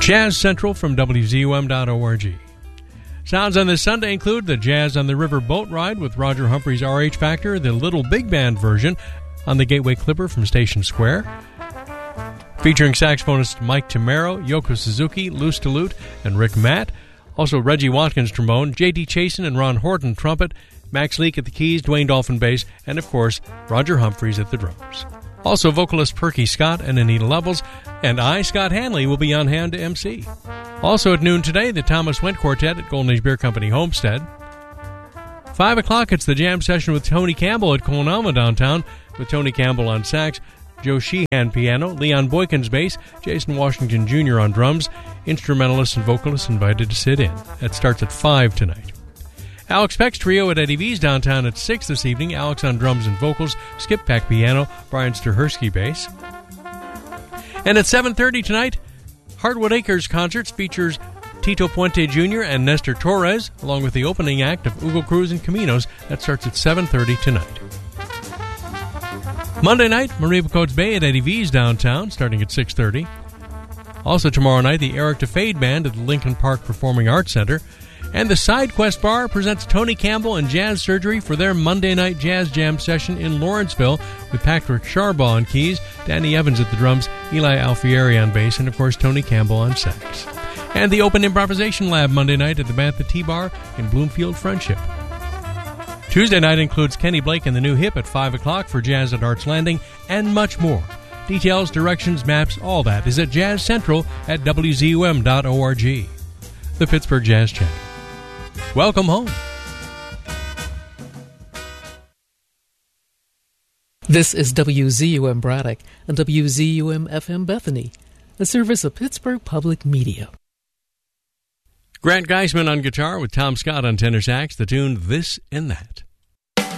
Jazz Central from WZUM.org. Sounds on this Sunday include the Jazz on the River boat ride with Roger Humphrey's RH Factor, the Little Big Band version on the Gateway Clipper from Station Square, featuring saxophonist Mike Tamaro, Yoko Suzuki, Lou Stallute, and Rick Matt. Also Reggie Watkins trombone, J.D. Chasen and Ron Horton trumpet, Max Leake at the keys, Dwayne Dolphin bass, and of course, Roger Humphreys at the drums. Also vocalist Perky Scott and Anita Levels, and I, Scott Hanley, will be on hand to MC. Also at noon today, the Thomas Wendt Quartet at Golden Age Beer Company Homestead. 5 o'clock, it's the jam session with Tony Campbell at Colonama downtown, with Tony Campbell on sax, Joe Sheehan piano, Leon Boykins bass, Jason Washington Jr. on drums, instrumentalists and vocalists invited to sit in. That starts at 5 tonight. Alex Peck's trio at Eddie V's downtown at 6 this evening. Alex on drums and vocals, Skip Peck piano, Brian Stahersky bass. And at 7:30 tonight, Hardwood Acres Concerts features Tito Puente Jr. and Nestor Torres, along with the opening act of Ugo Cruz and Caminos. That starts at 7:30 tonight. Monday night, Maria Coates Bay at Eddie V's downtown, starting at 6:30. Also tomorrow night, the Eric DeFade Band at the Lincoln Park Performing Arts Center. And the Side Quest Bar presents Tony Campbell and Jazz Surgery for their Monday night jazz jam session in Lawrenceville with Patrick Sharbaugh on keys, Danny Evans at the drums, Eli Alfieri on bass, and of course Tony Campbell on sax. And the Open Improvisation Lab Monday night at the Bantha Tea Bar in Bloomfield Friendship. Tuesday night includes Kenny Blake and the New Hip at 5 o'clock for Jazz at Arts Landing, and much more. Details, directions, maps, all that is at Jazz Central at WZUM.org. The Pittsburgh Jazz Channel. Welcome home. This is WZUM Braddock and WZUM FM Bethany, a service of Pittsburgh Public Media. Grant Geisman on guitar with Tom Scott on tenor sax, the tune This and That.